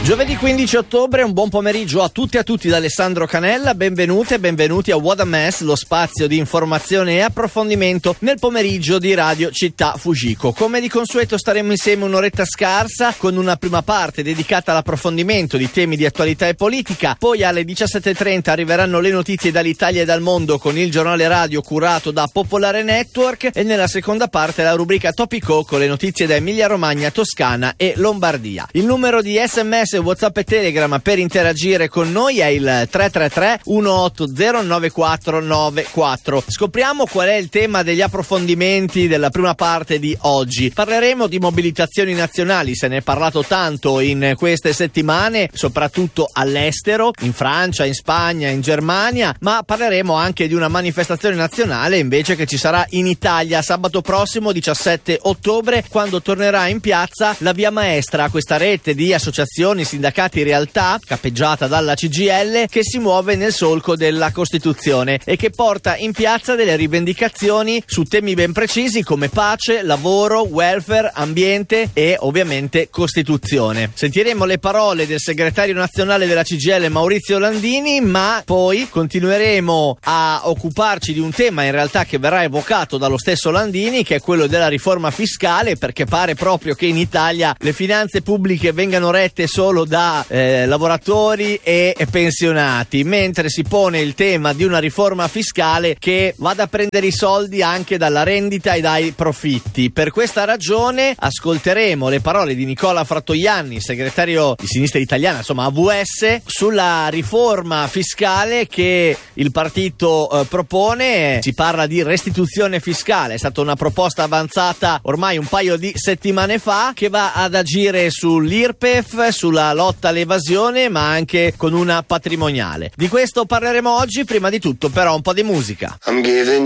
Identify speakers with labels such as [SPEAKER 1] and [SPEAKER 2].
[SPEAKER 1] Giovedì 15 ottobre, un buon pomeriggio a tutti e a tutti da Alessandro Canella, benvenute e benvenuti a What a Mess, lo spazio di informazione e approfondimento nel pomeriggio di Radio Città Fujiko. Come di consueto staremo insieme un'oretta scarsa con una prima parte dedicata all'approfondimento di temi di attualità e politica, poi alle 17.30 arriveranno le notizie dall'Italia e dal mondo con il giornale radio curato da Popolare Network e nella seconda parte la rubrica Topico con le notizie da Emilia Romagna, Toscana e Lombardia. Il numero di SMS, WhatsApp e Telegram per interagire con noi è il 333 180 9494. Scopriamo qual è il tema degli approfondimenti della prima parte di oggi. Parleremo di mobilitazioni nazionali, se ne è parlato tanto in queste settimane, soprattutto all'estero, in Francia, in Spagna, in Germania, ma parleremo anche di una manifestazione nazionale invece che ci sarà in Italia sabato prossimo 17 ottobre, quando tornerà in piazza la Via Maestra, questa rete di associazioni, sindacati, realtà capeggiata dalla CGIL che si muove nel solco della Costituzione e che porta in piazza delle rivendicazioni su temi ben precisi come pace, lavoro, welfare, ambiente e ovviamente Costituzione. Sentiremo le parole del segretario nazionale della CGIL Maurizio Landini, ma poi continueremo a occuparci di un tema in realtà che verrà evocato dallo stesso Landini, che è quello della riforma fiscale, perché pare proprio che in Italia le finanze pubbliche vengano rette solo da lavoratori e pensionati, mentre si pone il tema di una riforma fiscale che vada a prendere i soldi anche dalla rendita e dai profitti. Per questa ragione ascolteremo le parole di Nicola Frattoianni, segretario di Sinistra Italiana, insomma AVS, sulla riforma fiscale che il partito propone. Si parla di restituzione fiscale, è stata una proposta avanzata ormai un paio di settimane fa che va ad agire sull'IRPEF, sulla lotta all'evasione, ma anche con una patrimoniale. Di questo parleremo oggi. Prima di tutto però un po' di musica.
[SPEAKER 2] I'm giving